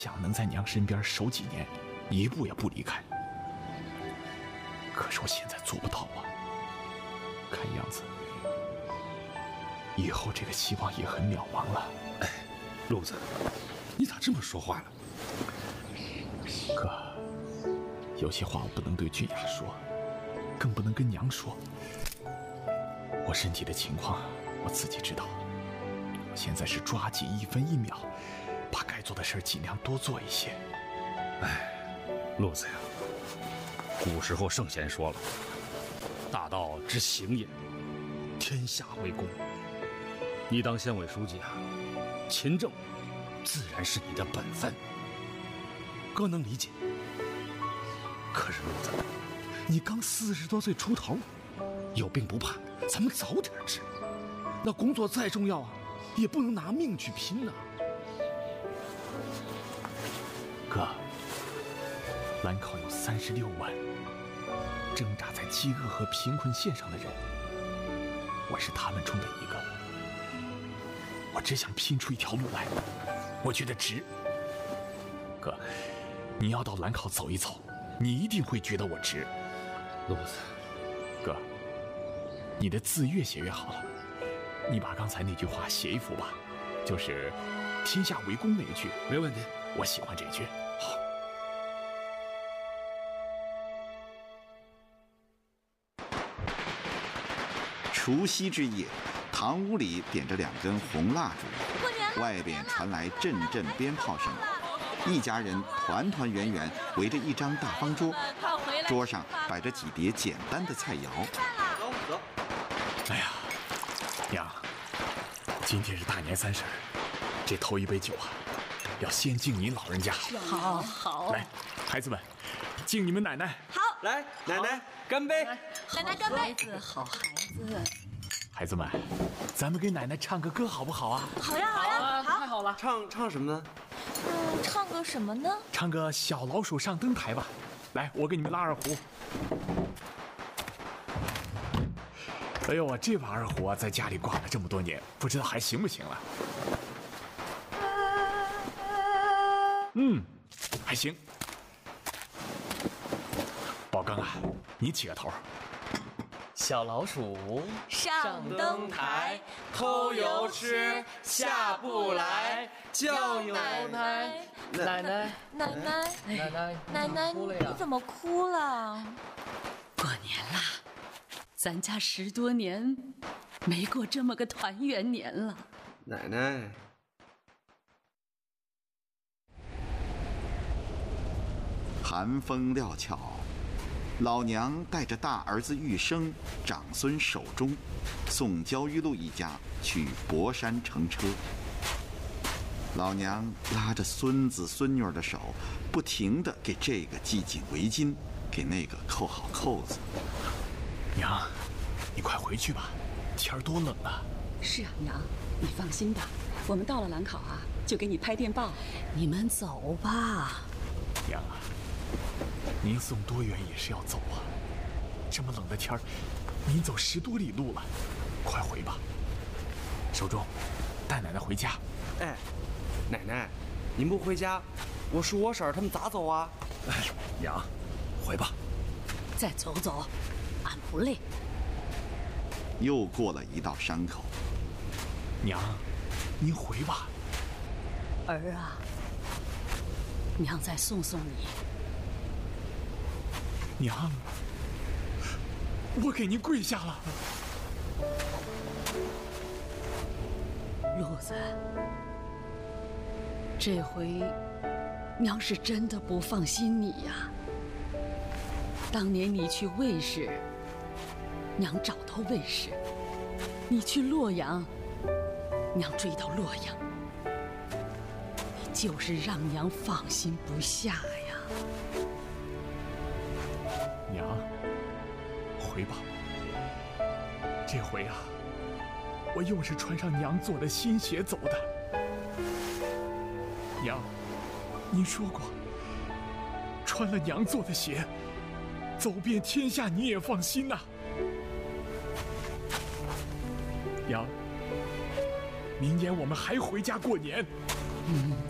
想能在娘身边守几年，一步也不离开。可是我现在做不到啊，看样子以后这个希望也很渺茫了。 哎，路子，你咋这么说话了？ 哥，有些话我不能对俊雅说，更不能跟娘说。我身体的情况我自己知道，我现在是抓紧一分一秒，把该做的事尽量多做一些。 哎，路子呀，古时候圣贤说了，大道之行也，天下为公。你当县委书记啊，勤政自然是你的本分，哥能理解。可是路子，你刚40多岁出头，有病不怕，咱们早点治。那工作再重要啊，也不能拿命去拼呐。 哥，兰考有36万挣扎在饥饿和贫困线上的人，我是他们中的一个。我只想拼出一条路来，我觉得值。哥，你要到兰考走一走，你一定会觉得我值。 路子， 哥，你的字越写越好了，你把刚才那句话写一幅吧，就是“天下为公”那一句。 没问题， 我喜欢这句。好。 除夕之夜，堂屋里点着2根红蜡烛，外边传来阵阵鞭炮声。一家人团团圆圆围着一张大方桌，桌上摆着几碟简单的菜肴。 走。 哎呀，娘，今天是大年30，这头一杯酒啊，要先敬您老人家。 好， 来，孩子们，敬你们奶奶。 好， 来，奶奶干杯！ 奶奶干杯！好孩子， 孩子们，咱们给奶奶唱个歌好不好啊？ 好呀， 太好了！唱什么呢？ 唱个什么呢？ 唱个小老鼠上灯台吧。来，我给你们拉二胡。哎呦，我这把二胡啊，在家里挂了这么多年，不知道还行不行了。还行。宝刚啊，你起个头。 小老鼠上灯台， 偷油吃，下不来，叫有奶奶， 你怎么哭了？ 过年啦，咱家10多年没过这么个团圆年了。 奶奶， 寒风料峭，老娘带着大儿子玉生、长孙守忠，送焦裕禄一家去博山乘车。老娘拉着孙子孙女的手，不停地给这个系紧围巾，给那个扣好扣子。 娘，你快回去吧，天儿多冷啊！ 是啊，娘，你放心吧，我们到了兰考啊，就给你拍电报。你们走吧。 娘啊，您送多远也是要走啊，这么冷的天儿，您走10多里路了，快回吧。守忠，带奶奶回家。 哎，奶奶，您不回家，我叔我婶儿他们咋走啊？ 哎，娘，回吧。 再走走，俺不累。 又过了一道山口。 娘，您回吧。 儿啊，娘再送送你。 娘，我给您跪下了。 路子，这回娘是真的不放心你呀。当年你去魏氏，娘找到魏氏；你去洛阳，娘追到洛阳。你就是让娘放心不下呀。 娘，回吧。这回啊，我又是穿上娘做的新鞋走的。娘，您说过，穿了娘做的鞋，走遍天下你也放心呐。娘，明年我们还回家过年。